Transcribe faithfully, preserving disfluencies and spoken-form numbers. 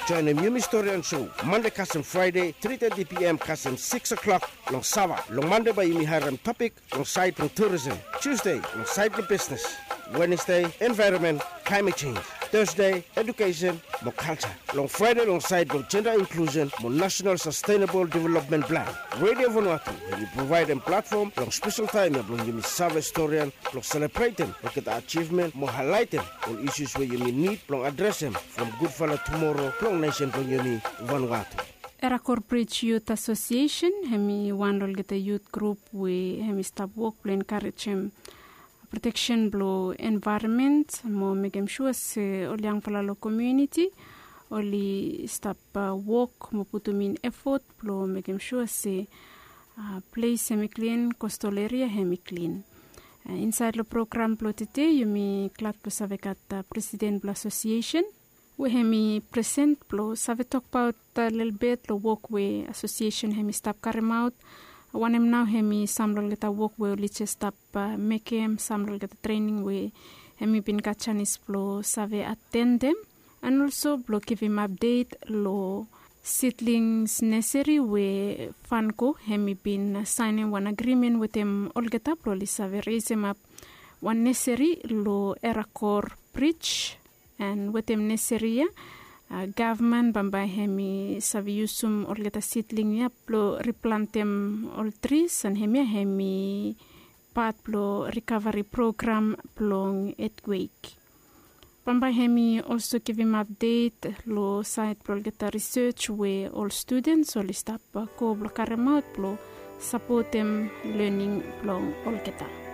Join the Yumi Historian Show Monday custom Friday three thirty p.m. custom six o'clock long Sawa. Long Monday by Yumi Haram topic long side from tourism. Tuesday long side the business. Wednesday environment climate change. Thursday education more culture. Long Friday long side long gender inclusion more national sustainable development plan. Radio Vanuatu we provide a platform long special time long Yumi Sawa historian long celebrate them look at the achievement more highlight them on issues where you need long address them from good fella tomorrow long nation long Yumi Vanuatu. Era Corporate Youth Association hemi one role get a youth group we hemi stop work to encourage him protection blow environment mo make sure se oliang palalo community oli stop uh, work mo putumin effort blow make sure se uh, place semi clean coastal area hemi clean uh, inside the program blow today you me glad to savekat uh, president blow association we hemi present blow save talk about a little bit the work we association hemi stop carry out one em now hemi samrol geta work we liche stop uh, make em samrol geta training we hemi bin kachanis blow save attend them and also blow give him update lo seedlings necessary we fanco hemi been signing one agreement with them all get up lo save raise him up one necessary lo Eracor bridge and with them necessary uh, government bamba hemi saviusum all get a seedling ya lo replant them all trees and hemi hemi part lo recovery program plong earthquake. Bamba hemi also give him update lo site pro get a research where all students all stop ko blo carry out lo support them learning plong all get